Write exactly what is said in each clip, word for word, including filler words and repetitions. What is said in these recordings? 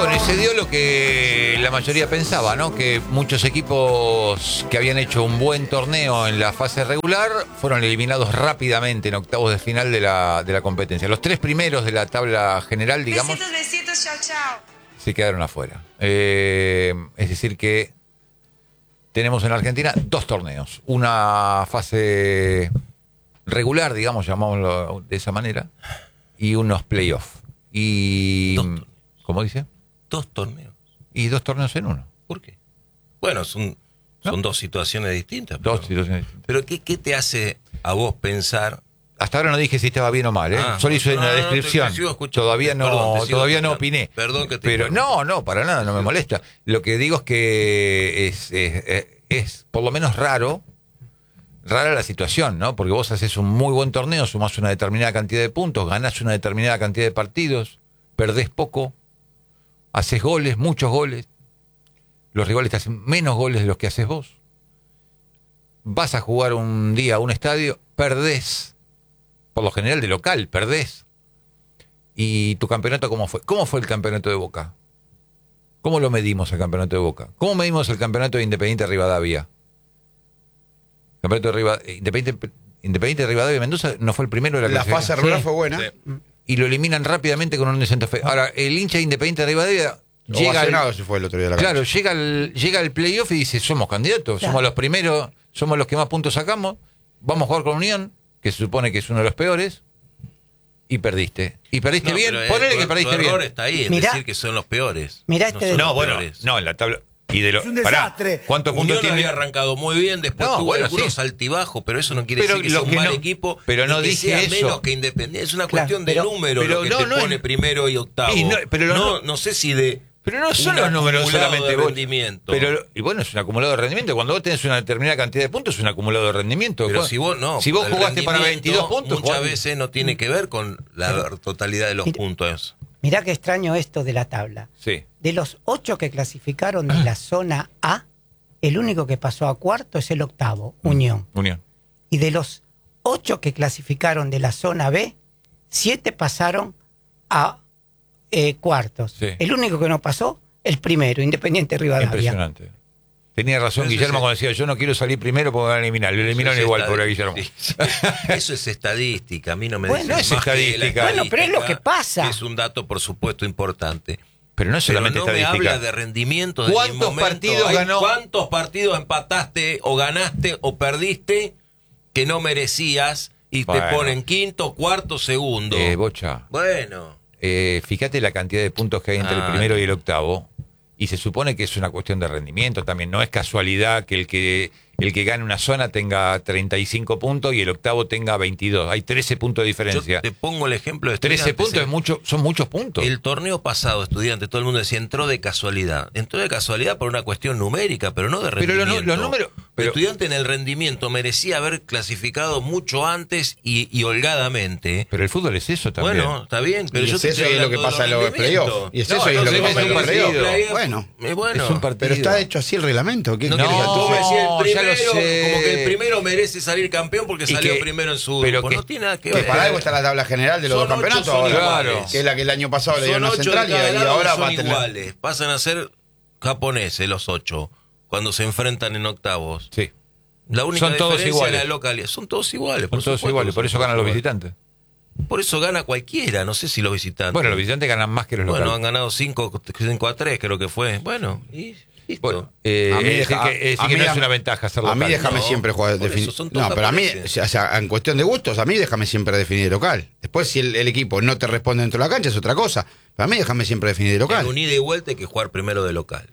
Bueno, y se dio lo que la mayoría pensaba, ¿no? Que muchos equipos que habían hecho un buen torneo en la fase regular fueron eliminados rápidamente en octavos de final de la, de la competencia. Los tres primeros de la tabla general, digamos, Besitos, besitos, chao, chao. se quedaron afuera. Eh, es decir que tenemos en Argentina dos torneos. Una fase regular, digamos, llamámoslo de esa manera, y unos playoffs. Y... ¿Cómo dice? Dos torneos. Y dos torneos en uno. ¿Por qué? Bueno, son, son ¿No? dos situaciones distintas. Pero, Dos situaciones distintas. pero ¿qué, ¿qué te hace a vos pensar? Hasta ahora no dije si estaba bien o mal, ¿eh? Ah, Solo hice no, una no, no, descripción. te- te sigo escuchando. Todavía no, Perdón, te sigo todavía no escuchando. opiné. Perdón que te Pero interrumpa. no, no, para nada, no me molesta. Lo que digo es que es, es, es, es por lo menos raro, rara la situación, ¿no? Porque vos haces un muy buen torneo, sumás una determinada cantidad de puntos, ganás una determinada cantidad de partidos, perdés poco, haces goles, muchos goles. Los rivales te hacen menos goles de los que haces vos. Vas a jugar un día a un estadio, perdés. Por lo general de local, perdés. ¿Y tu campeonato cómo fue? ¿Cómo fue el campeonato de Boca? ¿Cómo lo medimos el campeonato de Boca? ¿Cómo medimos el campeonato de Independiente Rivadavia? Campeonato de Riva- Independiente, Independiente Rivadavia Mendoza no fue el primero de la La fase clasificación. regular Sí. fue buena. Sí. Y lo eliminan rápidamente con un de Santa Fe. Ahora, el hincha de Independiente Rivadavia llega al, Ovacionado se fue el otro día de la claro, cancha. llega al, llega al playoff y dice, somos candidatos, Claro. somos los primeros, somos los que más puntos sacamos, vamos a jugar con Unión, que se supone que es uno de los peores, y perdiste. Y perdiste No, bien, pero, eh, ponele tu- que perdiste tu error bien. está ahí en Mirá- decir que son los peores. mirá este son de- No, los bueno, peores. no, en la tabla... Y de lo, Es un pará, desastre. ¿cuántos puntos Unión tiene? había arrancado muy bien, después No, tuvo bueno, algunos sí. altibajos, pero eso no quiere Pero decir que lo sea un que mal no- equipo. pero no ni que dije sea eso. menos que Independiente. Es una Claro, cuestión pero- de número pero lo que no, te no pone es- primero y octavo. Y no- pero los no, nu- no sé si de Pero no son un los números acumulado solamente de vos. rendimiento. Pero, y bueno, es un acumulado de rendimiento. Cuando vos tenés una determinada cantidad de puntos, es un acumulado de rendimiento. Pero Cuando- si vos no. Si vos el jugaste para rendimiento veintidós puntos, muchas jugás- veces no tiene que ver con la totalidad de los Mira- puntos. Mirá qué extraño esto de la tabla. Sí. De los ocho que clasificaron de la zona A, el único que pasó a cuarto es el octavo, Unión. Unión. Y de los ocho que clasificaron de la zona B, siete pasaron a eh, cuartos. Sí. El único que no pasó, el primero, Independiente Rivadavia. Impresionante. Tenía razón Eso Guillermo es- cuando decía, yo no quiero salir primero porque me van a eliminar. Lo eliminaron Eso es igual, estadi- pobre Guillermo. Sí, sí. Eso es estadística, a mí no me Bueno, dicen no es más que la estadística. Bueno, pero es lo que estadística, pasa. que es un dato, por supuesto, importante. Pero no es Pero solamente no me estadística. habla de rendimiento de ¿Cuántos mi momento. partidos Hay- ganó? ¿Cuántos partidos empataste o ganaste o perdiste que no merecías y Bueno. te ponen quinto, cuarto, segundo? Eh, Bocha, Bueno, eh, fíjate la cantidad de puntos que hay entre Ah, el primero no. y el octavo. Y se supone que es una cuestión de rendimiento también. No es casualidad que el que el que gane una zona tenga treinta y cinco puntos y el octavo tenga veintidós. Hay trece puntos de yo diferencia. te pongo el ejemplo de trece Estudiantes, puntos eh. es mucho, son muchos puntos. El torneo pasado, estudiante, todo el mundo decía, entró de casualidad. Entró de casualidad por una cuestión numérica, pero no de Pero los nu- rendimiento. los números- pero- el estudiante en el rendimiento merecía haber clasificado mucho antes y, y holgadamente. Pero el fútbol es eso también. Bueno, está bien, pero Y yo es te eso estoy y es lo que hablando pasa en de los playoffs. Y es eso y es lo que entonces pasa en me los decís playoffs. playoff. Bueno. Eh, bueno. Es un partido. Pero está hecho así el reglamento. ¿Qué No, querés no, que tú me te- decías el ya lo primero, sé. como que el primero merece salir campeón porque Y salió que- primero en su pero grupo. que- No tiene nada que Que ver. para algo está la tabla general de los Son dos ocho, campeonatos son ahora, iguales. que es la que el año pasado le Son dieron a ocho Central de y, cada y lado ahora son va a tener... iguales. Pasan a ser japoneses los ocho cuando se enfrentan en octavos. Sí. La única Son todos diferencia iguales. es la localidad. Son todos iguales. Son por todos supuesto iguales, que por son eso todos ganan los iguales. visitantes. Por eso gana cualquiera, no sé si los visitantes. Bueno, los visitantes ganan más que los Bueno, locales. han ganado cinco a tres, creo que fue. Bueno, y listo. Bueno, eh, A mí es decir deja- que, es decir a que mí no es déjame- una ventaja ser A mí local. déjame No, siempre jugar por defini- eso son todos No, pero a mí, japoneses. o sea, en cuestión de gustos, a mí déjame siempre definir de local. Después, si el, el equipo no te responde dentro de la cancha, es otra cosa. Pero a mí déjame siempre definir de En local. un ida y vuelta hay que jugar primero de local.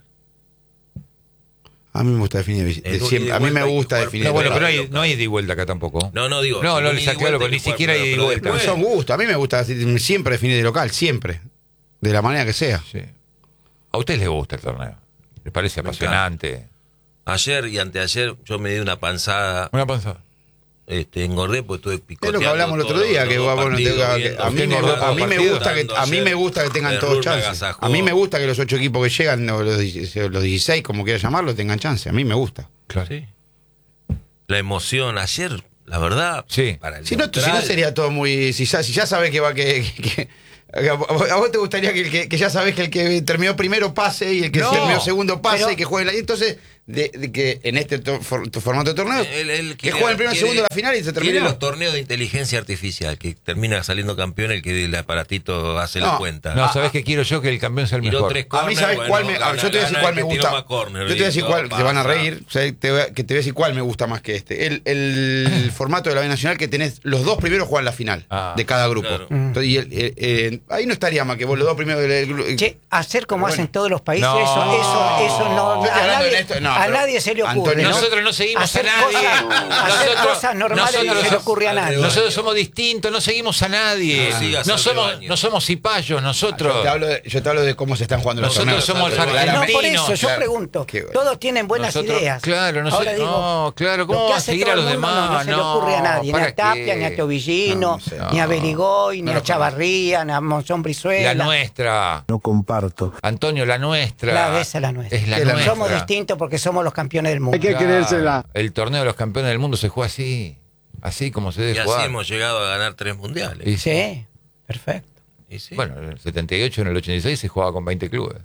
A mí me gusta definir de, En de un siempre. ida y A mí me vuelta hay que gusta jugar definir No, de bueno, local. pero hay, local. no hay ida y vuelta acá tampoco. No, no, digo. No, en no, un les ida y aclaro vuelta que hay ni jugar siquiera hay ida y primero, vuelta. pero Pero son después- gustos. A mí me gusta decir- siempre definir de local, siempre. De la manera que sea. Sí. A ustedes les gusta el torneo. Les parece Me apasionante. Ayer y anteayer yo me di una panzada, Una panzada. este, engordé porque estuve Es picoteando. lo que hablamos el otro todos día, los que, dos bueno, te- partidos, que viendo a mí, me, engordó a mí me partido. gusta que a mí me gusta que tengan El todos Rul me chances. agasajó. A mí me gusta que los ocho equipos que llegan, o los, dieciséis, los dieciséis, como quieras llamarlo, tengan chance. A mí me gusta. Claro. Sí. La emoción ayer, la verdad. Sí. Para el Si no, si neutral, no sería todo muy. Si ya, si ya sabes que va que, que- A vos a vos te gustaría que, el que, que ya sabés que el que terminó primero pase y el que No, terminó segundo pase pero- y que juegue la... Entonces, de, de que en este to- for- tu formato de torneo, Él- él que quiere- juegue el primero, el quiere- segundo, la final y se Quiere terminó. los torneos de inteligencia artificial, que termina saliendo campeón el que el aparatito hace la No, cuenta. No, ¿sabés qué quiero yo? Que el campeón sea el Tiró mejor. tres A corners, mí, ¿sabes bueno, cuál me.? a ver, gana- yo te voy a decir gana cuál el me que gusta. tiró más corner, Yo te voy a decir y cuál. todo Te van a pasa. reír. O sea, te voy a- que te voy a decir cuál me gusta más que este. El, el formato de la B Nacional que tenés. Los dos primeros juegan la final Ah, de cada grupo. claro. Entonces, y el- eh, eh, ahí no estaría más que vos los dos primeros del del grupo. Che, hacer como Pero hacen bueno. todos los países, No. eso, eso, eso no, Yo estoy a hablando nadie, de esto, no, a pero, nadie se le ocurre. Antonio, ¿no? Nosotros no seguimos hacer a nadie. Cosas, hacer Nosotros- cosas normales no se le nosotros- ocurre a nadie. Nosotros somos distintos, no seguimos a nadie. No sigas No al somos, rebaño. no somos cipayos, nosotros. Yo te, hablo de, yo te hablo de cómo se están jugando los Nosotros torneos. somos Claro, No, argentinos. por eso yo Claro. pregunto. Qué bueno. Todos tienen buenas Nosotros- ideas. claro, no sé- Ahora digo, no, claro, ¿cómo lo que vamos a hace seguir todo a los el mundo demás? No se le No, ocurre a nadie, ni ¿para a Tapia, qué? ni a Tobillino, No, no sé. ni a No. Berigoy, No ni lo a Chavarría, ni a Monzón La Brizuela. nuestra. No comparto. Antonio, la nuestra. La esa es la nuestra. Es la Es la nuestra. Somos distintos porque somos los campeones del mundo. Hay que creérsela. El torneo de los campeones del mundo se juega así. Así como se Y debe así jugar. hemos llegado a ganar tres mundiales. Y- Sí, perfecto. Y sí. Bueno, en el setenta y ocho, en el ochenta y seis se jugaba con veinte clubes.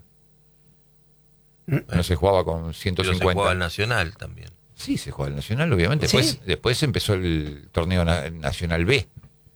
No se jugaba con ciento Pero se cincuenta. jugaba el Nacional también. Sí, se juega el Nacional, obviamente. Sí. Después, después empezó el torneo na- Nacional B.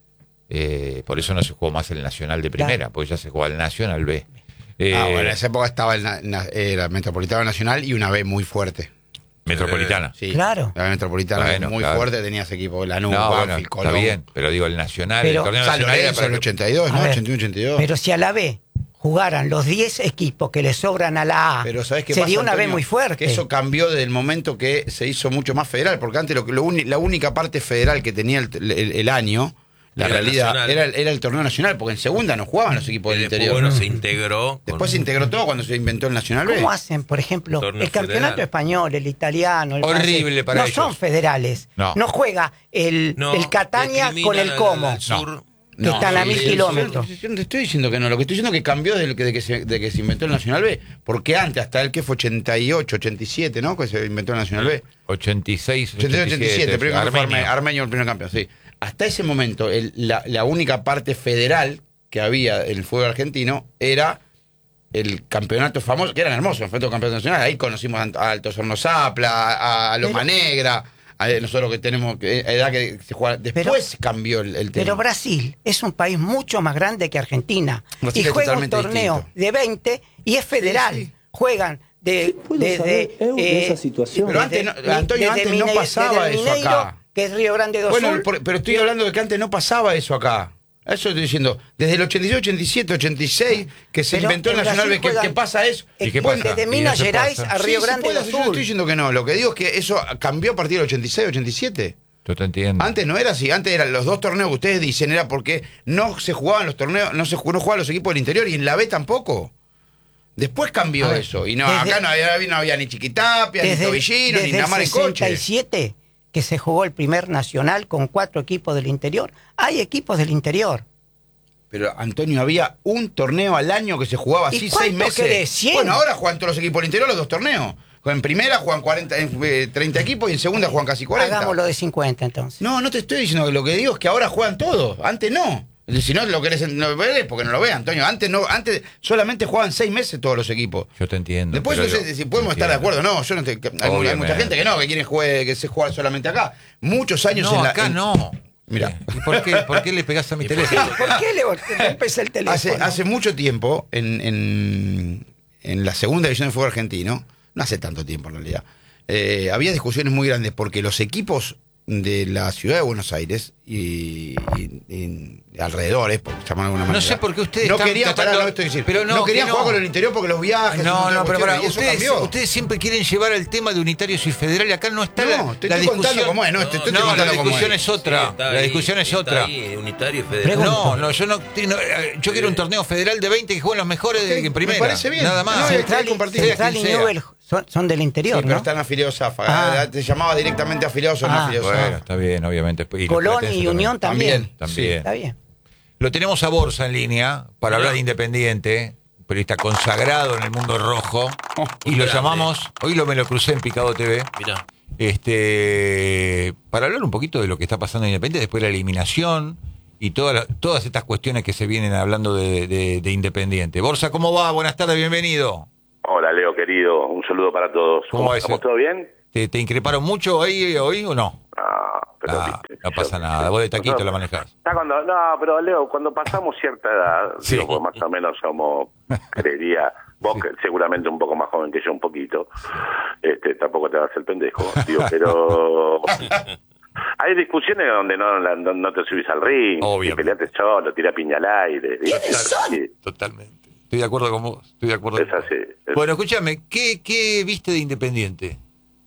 Eh, por eso no se jugó más el Nacional de primera, Claro. porque ya se juega el Nacional B. Eh, Ah, bueno, en esa época estaba el, na- na- era Metropolitano Nacional y una B muy fuerte. Metropolitana. Sí, Claro. La Metropolitana Bueno, muy claro. fuerte, tenías equipo de Lanús, no, bueno, Banfield, Colón. está bien, pero digo, el Nacional, Pero- el torneo San nacional era Lorenzo para el que- ochenta y dos, A ¿no? ver, ochenta y uno, ochenta y dos. Pero si a la B jugaran los diez equipos que le sobran a la A, Pero ¿sabés qué sería pasa, una B Antonio? muy fuerte. Que eso cambió desde el momento que se hizo mucho más federal, porque antes lo, que- lo uni- la única parte federal que tenía el, el- el año, la Era realidad, nacional. era, el- era el torneo nacional, porque en segunda no jugaban los equipos Y del después, interior. bueno, se integró. Después con- se integró todo cuando se inventó el Nacional B. ¿Cómo hacen, por ejemplo, Torneo el campeonato federal. español, el italiano, el Horrible francés? para no ellos. son federales. No. juega el, No, el Catania discriminan con el al- Como, al sur. que están a sí, mil sí, kilómetros. Yo, yo no te estoy diciendo que no, lo que estoy diciendo es que cambió desde que, de que, se, de que se inventó el Nacional B, porque antes, hasta el que fue ochenta y ocho, ochenta y siete, ¿no? Que se inventó el Nacional B. ochenta y seis, ochenta y ocho, ochenta y siete, el primer campeón fue Armenio. Arme- Armenio el primer campeón, sí. Hasta ese momento, el- la, la única parte federal que había en el fútbol argentino era el campeonato famoso, que eran hermosos, los campeonatos nacionales. Ahí conocimos a a Alto Horno Zapla, a, a Loma Pero- Negra, a nosotros que tenemos que- edad que se juega. Después cambió el, el tema. Pero Brasil es un país mucho más grande que Argentina. Brasil y es juega un totalmente torneo distinto. de veinte y es federal. Sí, sí. Juegan de, puedo desde, saber eu de esa situación? Pero antes no- Antonio, antes no Mine- pasaba desde el eso Mineiro, acá. que es Río Grande do Bueno, Sul. por- pero estoy hablando de que antes no pasaba eso acá. Eso estoy diciendo. Desde el ochenta y seis, ochenta y siete, ochenta y seis, que se Pero inventó el en Nacional Brasil B, ¿qué, juegan- qué pasa eso? ¿Y qué Bueno, pasa? desde Y Minas no se Gerais pasa. a Río Sí, se Grande puede do hacer, yo no Sul. estoy diciendo que no. Lo que digo es que eso cambió a partir del ochenta y seis, ochenta y siete. Yo te entiendo. Antes no era así. Antes eran los dos torneos que ustedes dicen, era porque no se jugaban los torneos, no se jug- no jugaban los equipos del interior y en la B tampoco. Después cambió A ver, eso. Y no, desde- acá no había, no había ni Chiquitapia, ni Desde, Tobillino, ni desde el Namar en coche. sesenta y siete que se jugó el primer nacional con cuatro equipos del interior. Hay equipos del interior. Pero, Antonio, había un torneo al año que se jugaba ¿Y así cuánto seis meses. querés? ¿cien? Bueno, ahora juegan todos los equipos del interior los dos torneos. En primera juegan cuarenta, eh, treinta equipos y en segunda juegan casi cuarenta. Hagámoslo de cincuenta entonces. No, no te estoy diciendo que lo que digo es que ahora juegan todos. Antes no. Si no lo querés no ver, es porque no lo ve, Antonio. Antes no, antes solamente jugaban seis meses todos los equipos. Yo te entiendo. Después pero no sé yo- si podemos te estar de entiendo. acuerdo. No, yo no te, hay, hay mucha Obviamente. gente que no, que quiere juegue, que se juega solamente acá. Muchos años No, en la. acá en- no. Mira. ¿Y por qué, por qué le pegás a mi teléfono? ¿Por qué le rompes el teléfono? Hace, hace mucho tiempo, en, en, en la segunda división de fútbol argentino, no hace tanto tiempo en realidad, eh, había discusiones muy grandes porque los equipos de la ciudad de Buenos Aires y, y- y alrededores, por llamarlo de alguna manera. No sé por qué ustedes no están querían, tratando- pará, no estoy diciendo, pero no, no querían que jugar no. con el interior porque los viajes. y No, todas no, pero cuestiones, para, y eso ustedes, cambió. ustedes siempre quieren llevar el tema de unitarios y federal y acá no está No, la, te la estoy discusión. contando cómo es, no, te estoy no, la contando cómo discusión es. es otra. Sí, está la ahí, discusión es está otra. ahí, unitario y federal. No, no, yo no, no, eh, yo quiero un torneo federal de veinte que jueguen los mejores Ok, de en me primera. parece bien. Nada más. No, hay que Central, y- compartir. Central y Sea quien sea. Newell son, son del Sí, interior, pero ¿no? están afiliados a Ah. Te llamaba directamente afiliados o no Ah. afiliados. Bueno, está bien, obviamente. Y los Colón platenses y Unión también. También. También. Está bien. Lo tenemos a Borsa en línea para hablar de Independiente, periodista consagrado en el mundo rojo. y lo grande. llamamos, hoy lo me lo crucé en Picado T V, Mirá. este, para hablar un poquito de lo que está pasando en Independiente después de la eliminación y todas las- todas estas cuestiones que se vienen hablando de, de, de Independiente. Borsa, ¿cómo va? Buenas tardes, bienvenido. Hola, Leo, querido. Un saludo para todos. ¿Cómo va ¿Estamos ese? todo bien? ¿Te, te increparon mucho hoy, hoy o no? Ah, pero Ah, viste, no pasa yo- nada, vos de taquito no, la manejás. está cuando, no, pero Leo, cuando pasamos cierta edad, Sí. digo, pues más o menos somos, creería, vos Sí. que seguramente un poco más joven que yo, un poquito, este, tampoco te vas a hacer pendejo, digo, pero hay discusiones donde no, la- no, no te subís al ring, y Obviamente. peleaste solo, tirás piña al aire, ¿viste? Sí, Totalmente. Estoy de acuerdo con vos. Estoy de acuerdo es con así. vos. Es- Bueno, escúchame, ¿qué, ¿qué viste de Independiente?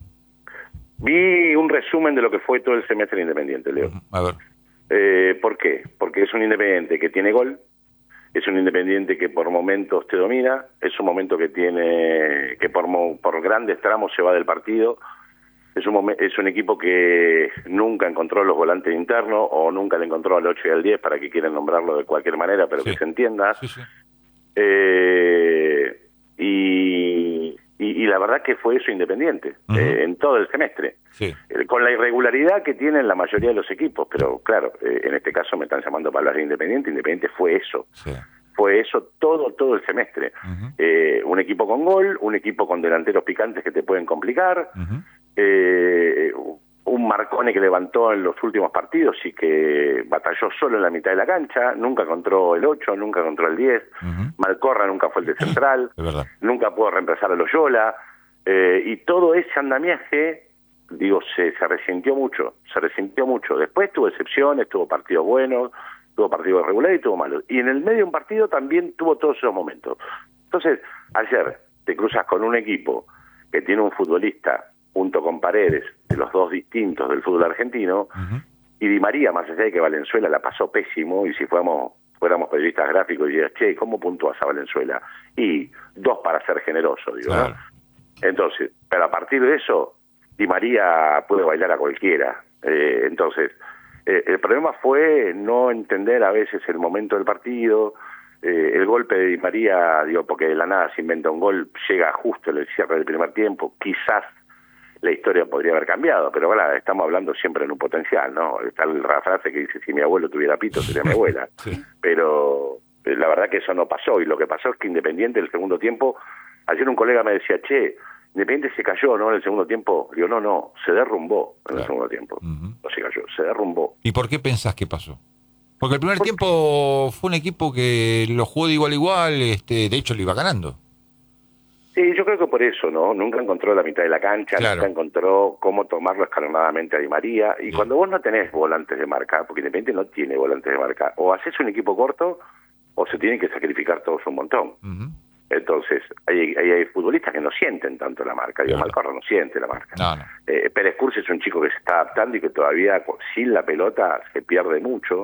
Vi un resumen de lo que fue todo el semestre Independiente, Leo. A ver. Eh, ¿Por qué? Porque es un Independiente que tiene gol, es un Independiente que por momentos te domina, es un momento que tiene que por, mo- por grandes tramos se va del partido, es un, momen- es un equipo que nunca encontró los volantes internos o nunca le encontró al ocho y al diez, para que quieran nombrarlo de cualquier manera, pero Sí. que se entienda. Sí, sí. Eh, y, y, y la verdad que fue eso Independiente, Ujú. eh, en todo el semestre. Sí. Eh, Con la irregularidad que tienen la mayoría de los equipos, pero claro, eh, en este caso me están llamando para hablar de Independiente. Independiente fue eso, Sí. fue eso todo, todo el semestre. Ujú. Eh, un equipo con gol, un equipo con delanteros picantes que te pueden complicar, Ujú. eh, un Marcone que levantó en los últimos partidos y que batalló solo en la mitad de la cancha, nunca encontró el ocho, nunca encontró el diez, Ujú. Malcorra nunca fue el de central, Es verdad. nunca pudo reemplazar a Loyola, eh, y todo ese andamiaje, digo, se, se resintió mucho, se resintió mucho. Después tuvo excepciones, tuvo partidos buenos, tuvo partidos regulares y tuvo malos. Y en el medio de un partido también tuvo todos esos momentos. Entonces, ayer te cruzas con un equipo que tiene un futbolista junto con Paredes, de los dos distintos del fútbol argentino, Ujú. y Di María, más allá de que Valenzuela la pasó pésimo, y si fuéramos, fuéramos periodistas gráficos y dirías, che, ¿cómo puntúas a Valenzuela? Y dos para ser generoso, digo, Claro. ¿no? Entonces, pero a partir de eso, Di María puede bailar a cualquiera. Eh, entonces, eh, el problema fue no entender a veces el momento del partido, eh, el golpe de Di María, digo, porque de la nada se inventa un gol, llega justo en el cierre del primer tiempo, quizás la historia podría haber cambiado, pero bueno, estamos hablando siempre en un potencial, ¿no? Está la frase que dice, si mi abuelo tuviera pito, sería mi abuela. Sí. Pero eh, la verdad que eso no pasó, y lo que pasó es que Independiente el segundo tiempo, ayer un colega me decía, che, Independiente se cayó, ¿no? En el segundo tiempo. Digo, no, no, se derrumbó en Claro. el segundo tiempo. Ujú. No se cayó, se derrumbó. ¿Y por qué pensás que pasó? Porque el primer tiempo fue un equipo que lo jugó de igual a igual, este, de hecho lo iba ganando. Sí, yo creo que por eso, ¿no? Nunca encontró la mitad de la cancha, Claro. nunca encontró cómo tomarlo escalonadamente a Di María. Y Sí. cuando vos no tenés volantes de marca, porque Independiente no tiene volantes de marca, o haces un equipo corto, o se tienen que sacrificar todos un montón. Ujú. Entonces, hay, hay, hay futbolistas que no sienten tanto la marca. Digo, Claro. Malcorra no siente la marca. No, no. Eh, Pérez Cursi es un chico que se está adaptando y que todavía con- sin la pelota se pierde mucho.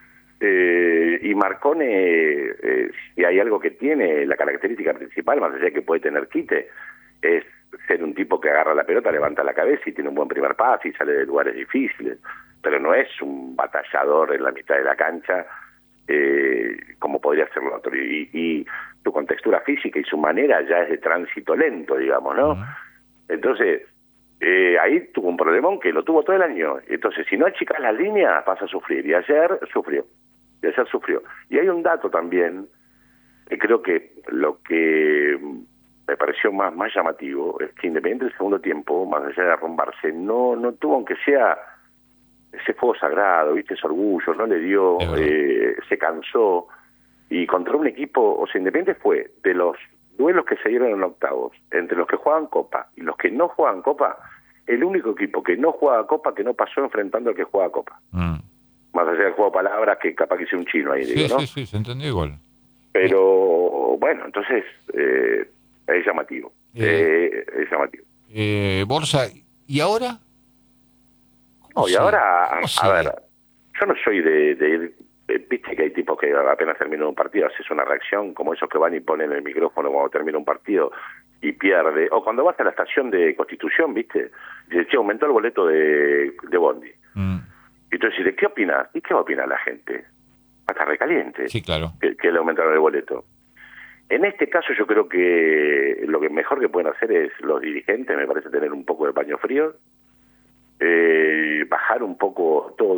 Eh, y Marcone, eh, si hay algo que tiene, la característica principal, más allá de que puede tener quite, es ser un tipo que agarra la pelota, levanta la cabeza y tiene un buen primer pase y sale de lugares difíciles, pero no es un batallador en la mitad de la cancha, eh, como podría ser lo otro. Y, y su contextura física y su manera ya es de tránsito lento, digamos, ¿no? Ujú. Entonces, eh, ahí tuvo un problemón que lo tuvo todo el año. Entonces, si no achicas las líneas, vas a sufrir. Y ayer sufrió. Y ayer sufrió. Y hay un dato también, que creo que lo que me pareció más, más llamativo, es que Independiente del segundo tiempo, más allá de derrumbarse, no, no tuvo, aunque sea ese fuego sagrado, viste, ese orgullo, no le dio, Es verdad. eh, se cansó. Y contra un equipo, o sea, Independiente fue de los duelos que se dieron en octavos, entre los que juegan Copa y los que no juegan Copa, el único equipo que no juega Copa que no pasó enfrentando al que juega Copa. Mm. Más allá del juego de palabras, que capaz que hice un chino ahí, Sí, digo, ¿no? sí, sí, se entendió igual. Pero, bueno, entonces, eh, es llamativo. Eh. Eh, es llamativo. Eh, Borsa, ¿y ahora? No, y Sí. ahora, ¿Cómo a sigue? ver, yo no soy de, de ir, eh, viste que hay tipos que apenas termina un partido, haces una reacción, como esos que van y ponen el micrófono cuando termina un partido y pierde, o cuando vas a la estación de Constitución, viste, y dices, che, aumentó el boleto de, de Bondi. Mm. Y tú dices, ¿qué opinas? ¿Y qué va a opinar la gente? Hasta recaliente Sí, claro. que, que le aumentaron el boleto. En este caso yo creo que lo que mejor que pueden hacer es los dirigentes, me parece, tener un poco de paño frío, eh, bajar un poco todo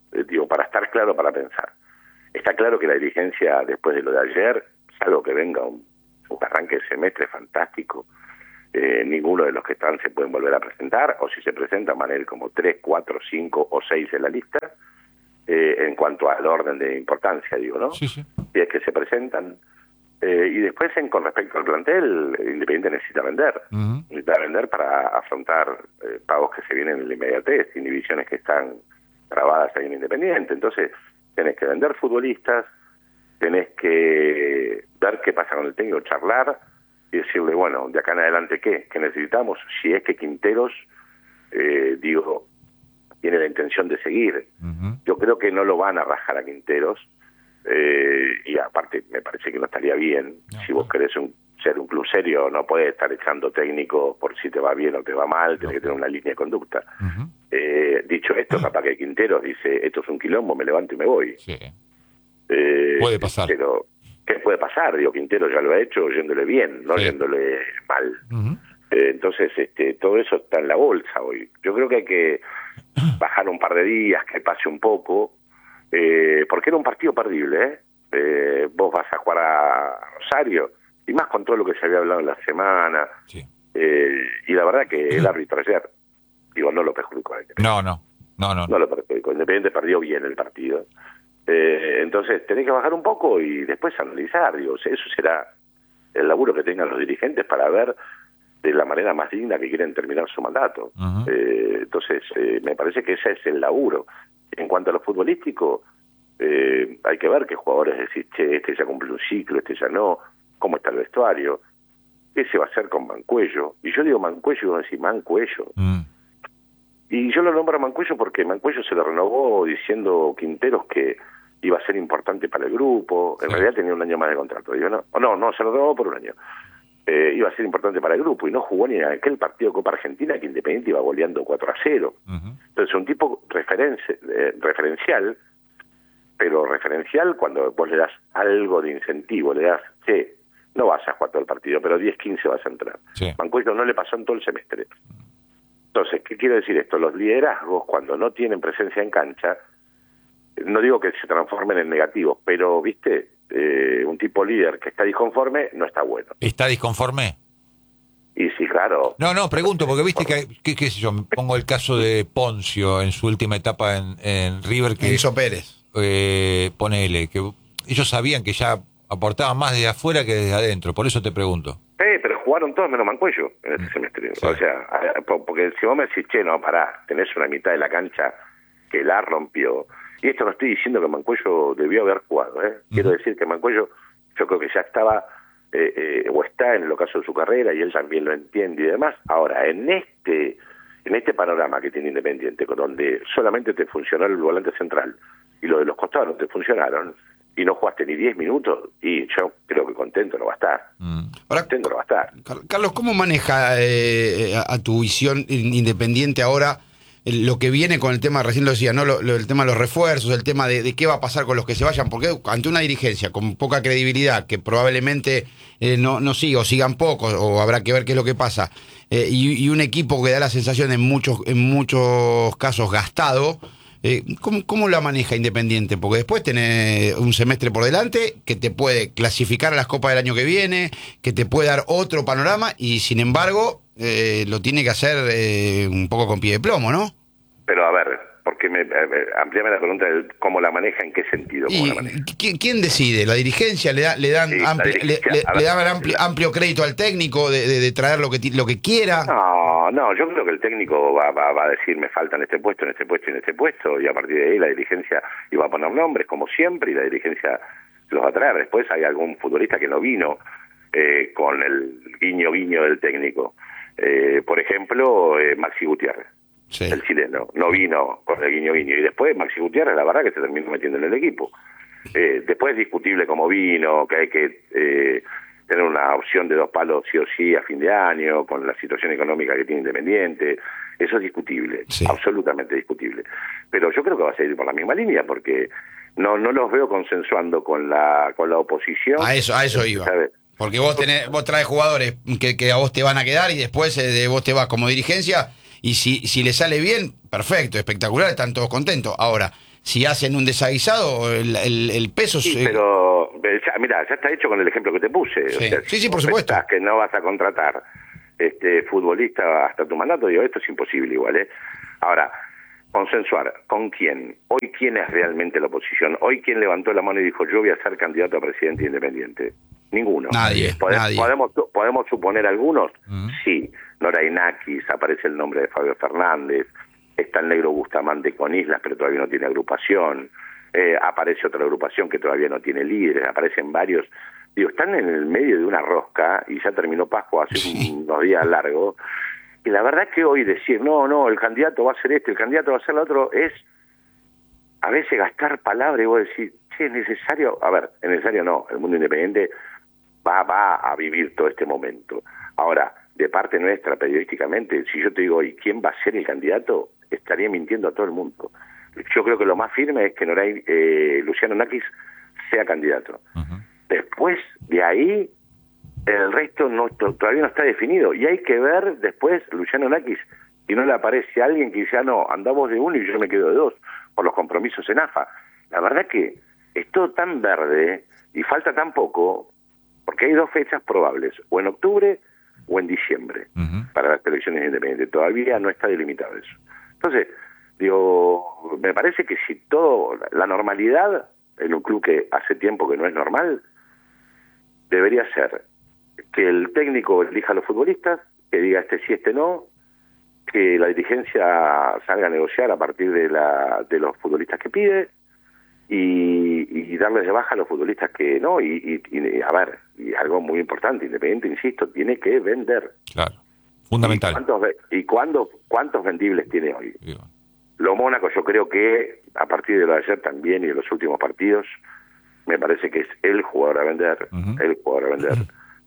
eh, digo, para estar claro, para pensar. Está claro que la dirigencia, después de lo de ayer, salvo que venga un, un arranque de semestre fantástico, eh, ninguno de los que están se pueden volver a presentar, o si se presentan van a ir como tres, cuatro, cinco o seis en la lista, eh, en cuanto al orden de importancia, digo, ¿no? Sí, sí. Si es que se presentan. Eh, y después, en, con respecto al plantel, Independiente necesita vender. Uh-huh. Necesita vender para afrontar eh, pagos que se vienen en la inmediatez, inhibiciones que están trabadas ahí en Independiente. Entonces, tenés que vender futbolistas, tenés que ver qué pasa con el técnico, charlar y decirle, bueno, de acá en adelante, ¿qué? ¿Qué necesitamos? Si es que Quinteros, eh, digo, tiene la intención de seguir. Uh-huh. Yo creo que no lo van a rajar a Quinteros. Eh, y aparte me parece que no estaría bien. No, si vos querés un, ser un club serio, no podés estar echando técnico por si te va bien o te va mal, tenés no, que tener una línea de conducta. Uh-huh. eh, dicho esto, uh-huh. capaz que Quinteros dice, esto es un quilombo, me levanto y me voy. Sí. Eh, puede pasar. Pero, ¿qué puede pasar? Digo, Quinteros ya lo ha hecho yéndole bien, no sí. yéndole mal. Uh-huh. eh, entonces, este, todo eso está en la bolsa hoy. Yo creo que hay que bajar un par de días, que pase un poco. Eh, porque era un partido perdible, ¿eh? ¿eh? Vos vas a jugar a Rosario, y más con todo lo que se había hablado en la semana, sí. eh, y la verdad que el árbitro ayer, digo, no lo perjudicó. No, no, no, no. No lo perjudicó, Independiente perdió bien el partido. Eh, entonces tenés que bajar un poco y después analizar, digo, eso será el laburo que tengan los dirigentes para ver de la manera más digna que quieren terminar su mandato. Uh-huh. eh, entonces, eh, me parece que ese es el laburo. En cuanto a lo futbolístico, eh, hay que ver qué jugadores decís, che, este ya cumple un ciclo, este ya no, cómo está el vestuario, qué se va a hacer con Mancuello. Y yo digo Mancuello y vos decís Mancuello. Mm. Y yo lo nombro a Mancuello porque Mancuello se lo renovó diciendo Quinteros que iba a ser importante para el grupo. En sí. realidad tenía un año más de contrato. Digo, no, no, no, se lo renovó por un año. Eh, iba a ser importante para el grupo y no jugó ni en aquel partido de Copa Argentina que Independiente iba goleando cuatro a cero. Uh-huh. Entonces un tipo referenci- eh, referencial, pero referencial cuando vos le das algo de incentivo, le das, che, no vas a jugar todo el partido, pero diez, quince vas a entrar. Sí. Mancuello no le pasó en todo el semestre. Entonces, ¿qué quiere decir esto? Los liderazgos, cuando no tienen presencia en cancha, no digo que se transformen en negativos, pero, viste, eh, un tipo líder que está disconforme no está bueno. ¿Está disconforme? Y sí, claro. No, no, pregunto, porque viste que, que qué sé yo, me pongo el caso de Poncio en su última etapa en, en River. Que Enzo Pérez. Eh, ponele, que ellos sabían que ya aportaban más desde afuera que desde adentro, por eso te pregunto. Eh, pero jugaron todos menos Mancuello en este mm. semestre. Sí. O sea, porque si vos me decís, che, no, pará, tenés una mitad de la cancha que la rompió. Y esto no estoy diciendo que Mancuello debió haber jugado, ¿eh? Mm. Quiero decir que Mancuello, yo creo que ya estaba, eh, eh, o está en el ocaso de su carrera, y él también lo entiende y demás. Ahora, en este en este panorama que tiene Independiente, con donde solamente te funcionó el volante central, y lo de los costados no te funcionaron, y no jugaste ni diez minutos, y yo creo que contento no va a estar. Mm. Ahora, contento no va a estar. Carlos, ¿cómo maneja eh, a, a tu visión Independiente ahora lo que viene con el tema, recién lo decía, ¿no? Lo, lo, el tema de los refuerzos, el tema de, de qué va a pasar con los que se vayan? Porque ante una dirigencia con poca credibilidad, que probablemente eh, no, no siga o sigan pocos, o habrá que ver qué es lo que pasa, eh, y, y un equipo que da la sensación en muchos, en muchos casos gastado, Eh, ¿cómo, ¿Cómo la maneja Independiente? Porque después tenés un semestre por delante que te puede clasificar a las copas del año que viene, que te puede dar otro panorama, y sin embargo eh, lo tiene que hacer eh, un poco con pie de plomo, ¿no? Pero a ver, porque me, me ampliame la pregunta de cómo la maneja, en qué sentido. ¿Cómo ¿Y la maneja? ¿quién, ¿Quién decide? ¿La dirigencia le, da, le dan, Sí, ampli, le, le, le dan amplio, amplio crédito al técnico de, de, de traer lo que, lo que quiera? No, no, yo creo que el técnico va, va, va a decir me faltan este puesto, en este puesto y en este puesto, y a partir de ahí la dirigencia iba a poner nombres, como siempre, y la dirigencia los va a traer. Después hay algún futbolista que no vino eh, con el guiño guiño del técnico. Eh, por ejemplo, eh, Maxi Gutiérrez. Sí. El chileno, no vino con el guiño guiño, y después Maxi Gutiérrez, la verdad que se terminó metiendo en el equipo. Eh, después es discutible cómo vino, que hay que eh, tener una opción de dos palos sí o sí a fin de año, con la situación económica que tiene Independiente. Eso es discutible, sí. Absolutamente discutible. Pero yo creo que va a seguir por la misma línea, porque no no los veo consensuando con la con la oposición. A eso, a eso iba. ¿Sabes? Porque vos tenés, vos traes jugadores que, que a vos te van a quedar, y después eh, de vos te vas como dirigencia. Y si, si le sale bien, perfecto, espectacular, están todos contentos. Ahora, si hacen un desaguisado, el, el, el peso... Sí, se... pero, ya, mira, ya está hecho con el ejemplo que te puse. Sí, o sea, sí, si sí, por vos supuesto. pensás que no vas a contratar este futbolista hasta tu mandato, digo, esto es imposible igual, ¿eh? Ahora, consensuar, ¿con quién? Hoy, ¿quién es realmente la oposición? Hoy, ¿quién levantó la mano y dijo, yo voy a ser candidato a presidente independiente? Ninguno. Nadie, ¿Pode- nadie. ¿Podemos, podemos suponer algunos? Mm. Sí. Nora Inakis, aparece el nombre de Fabio Fernández, está el negro Bustamante con Islas, pero todavía no tiene agrupación, eh, aparece otra agrupación que todavía no tiene líderes, aparecen varios. Digo, están en el medio de una rosca, y ya terminó Pascua hace Sí. unos días largos, y la verdad que hoy decir, no, no, el candidato va a ser este, el candidato va a ser el otro, es a veces gastar palabras y vos decís, che, es necesario, a ver, es necesario no, el mundo independiente va, va a vivir todo este momento. Ahora, de parte nuestra, periodísticamente, si yo te digo hoy quién va a ser el candidato, estaría mintiendo a todo el mundo. Yo creo que lo más firme es que Noray, eh, Luciano Nakis sea candidato. Uh-huh. Después de ahí, el resto no, todavía no está definido. Y hay que ver después, Luciano Nakis, si no le aparece alguien que dice, ah, no, andamos de uno y yo me quedo de dos, por los compromisos en A F A. La verdad que es todo tan verde y falta tan poco, porque hay dos fechas probables, o en octubre o en diciembre, Uh-huh. para las elecciones independientes. Todavía no está delimitado eso. Entonces, digo, me parece que si todo, la normalidad en un club que hace tiempo que no es normal, debería ser que el técnico elija a los futbolistas, que diga este sí, este no, que la dirigencia salga a negociar a partir de la de los futbolistas que pide, y, y darles de baja a los futbolistas que no, y, y, y a ver, y algo muy importante, Independiente, insisto, tiene que vender. Claro. Fundamental. ¿Y cuántos, ve- y cuándo, cuántos vendibles tiene hoy? Digo. Lo Mónaco, yo creo que a partir de lo de ayer también y de los últimos partidos, me parece que es el jugador a vender, Ujú. el jugador a vender.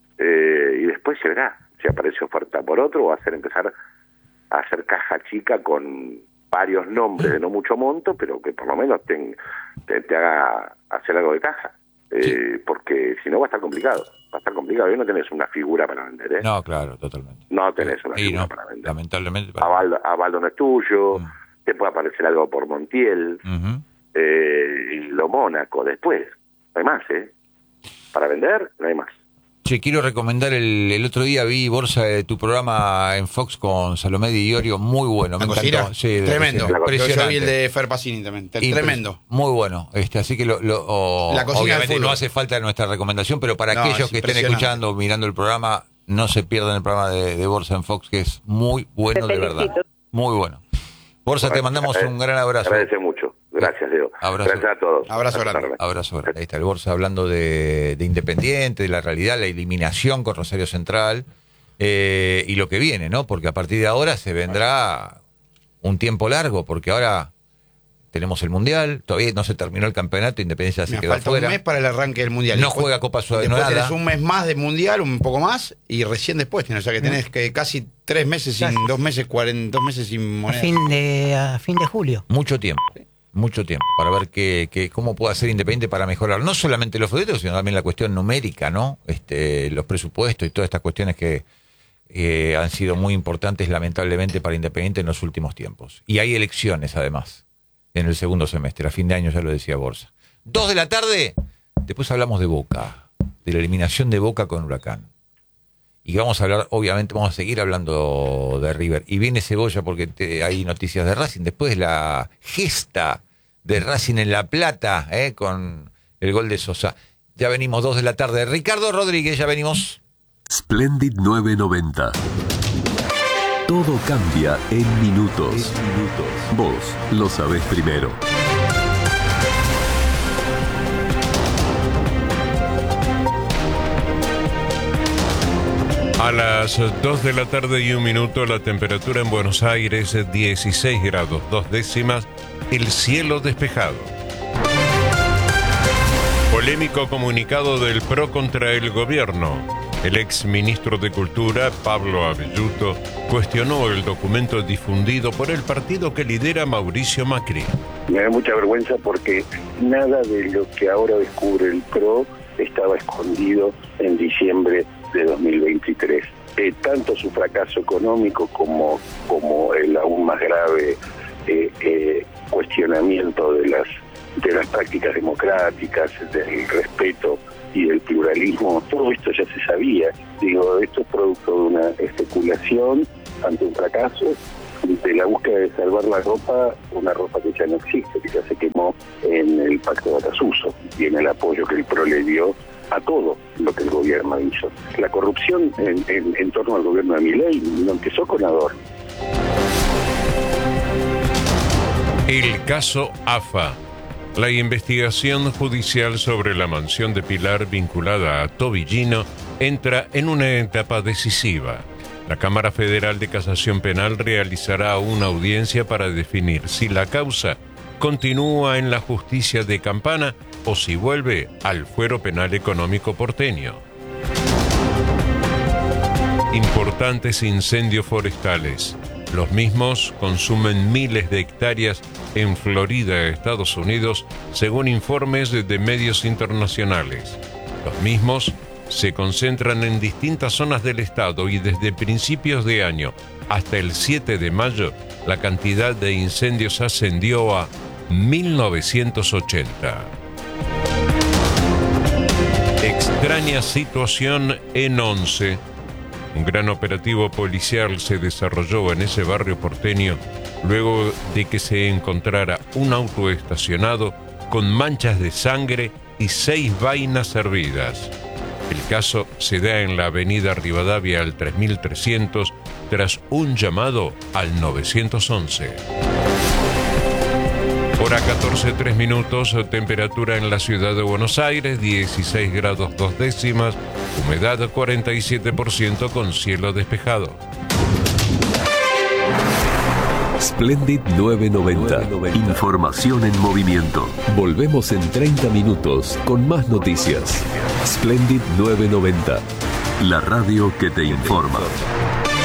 Eh, y después se verá si aparece oferta por otro o hacer empezar a hacer caja chica con varios nombres de no mucho monto, pero que por lo menos te, te, te haga hacer algo de caja. Eh, Sí. Porque si no va a estar complicado. Va a estar complicado. Hoy no tenés una figura para vender, ¿eh? No, claro, totalmente. No tenés una Y figura no, para vender. lamentablemente. para- Avaldo, Avaldo no es tuyo, Mm. te puede aparecer algo por Montiel, Ujú. eh, y lo Mónaco después. No hay más, ¿eh? Para vender, no hay más. Che, quiero recomendar el, el otro día vi, Borsa, de tu programa en Fox con Salomé Di Iorio, muy bueno, me ¿La encantó. cocina? Sí, de la Tremendo. cocina. Yo- Yo vi el Impresionante. de Fer Pacini también. Tre- Impres- Tremendo. Muy bueno. Este, así que lo, lo- o- La cocina del obviamente fútbol. no hace falta nuestra recomendación, pero para No, aquellos es que estén impresionante. escuchando o mirando el programa, no se pierdan el programa de, de Borsa en Fox, que es muy bueno Te de verdad. felicito. Muy bueno. Borsa, te mandamos un gran abrazo. Agradece mucho. Gracias, Leo. Abrazo. Gracias a todos. Abrazo Hasta grande. tarde. Abrazo grande. Ahí está el Borsa hablando de, de Independiente, de la realidad, la eliminación con Rosario Central, eh, y lo que viene, ¿no? Porque a partir de ahora se vendrá un tiempo largo, porque ahora tenemos el Mundial, todavía no se terminó el campeonato, Independencia se Me quedó falta fuera. un mes para el arranque del Mundial. No Después- juega Copa Sudamericana, Después no tenés nada. un mes más de Mundial, un poco más, y recién después tenés, o sea que tenés que casi tres meses sin, Casi. dos meses, cuarenta, dos meses sin A moneda. fin de, a fin de julio. Mucho tiempo, mucho tiempo, para ver qué, qué, cómo puede hacer Independiente para mejorar, no solamente los futbolistas, sino también la cuestión numérica, ¿no? Este, los presupuestos y todas estas cuestiones que eh, han sido muy importantes, lamentablemente, para Independiente en los últimos tiempos. Y hay elecciones, además, en el segundo semestre, a fin de año, ya lo decía Borsa. Dos de la tarde, después hablamos de Boca, de la eliminación de Boca con Huracán. Y vamos a hablar, obviamente, vamos a seguir hablando de River. Y viene Cebolla porque te- hay noticias de Racing. Después la gesta de Racing en La Plata, ¿eh? Con el gol de Sosa. Ya venimos, dos de la tarde. Ricardo Rodríguez, ya venimos. Splendid nueve noventa. Todo cambia en minutos. Vos lo sabés primero. A las dos de la tarde y un minuto, la temperatura en Buenos Aires dieciséis grados, dos décimas, el cielo despejado. Polémico comunicado del P R O contra el gobierno. El ex ministro de Cultura, Pablo Abelluto, cuestionó el documento difundido por el partido que lidera Mauricio Macri. Me da mucha vergüenza porque nada de lo que ahora descubre el P R O estaba escondido en diciembre de dos mil veintitrés. Eh, tanto su fracaso económico como, como el aún más grave eh, eh, cuestionamiento de las de las prácticas democráticas, del respeto y del pluralismo, todo esto ya se sabía. Digo, esto es producto de una especulación ante un fracaso, de la búsqueda de salvar la ropa, una ropa que ya no existe, que ya se quemó en el Pacto de Atasuso y en el apoyo que el P R O le dio a todo lo que el gobierno hizo. La corrupción en, en, en torno al gobierno de Milei no empezó con Adorno. El caso A F A. La investigación judicial sobre la mansión de Pilar vinculada a Tobillino entra en una etapa decisiva. La Cámara Federal de Casación Penal realizará una audiencia para definir si la causa continúa en la justicia de Campana o si vuelve al fuero penal económico porteño. Importantes incendios forestales. Los mismos consumen miles de hectáreas en Florida, Estados Unidos, según informes de medios internacionales. Los mismos se concentran en distintas zonas del estado y desde principios de año hasta el siete de mayo, la cantidad de incendios ascendió a mil novecientos ochenta. Extraña situación en Once. Un gran operativo policial se desarrolló en ese barrio porteño luego de que se encontrara un auto estacionado con manchas de sangre y seis vainas hervidas. El caso se da en la avenida Rivadavia al tres mil trescientos tras un llamado al nueve once. Hora catorce, tres minutos, temperatura en la ciudad de Buenos Aires, dieciséis grados dos décimas, humedad cuarenta y siete por ciento con cielo despejado. Splendid novecientos noventa. Información en movimiento. Volvemos en treinta minutos con más noticias. Splendid novecientos noventa. La radio que te informa.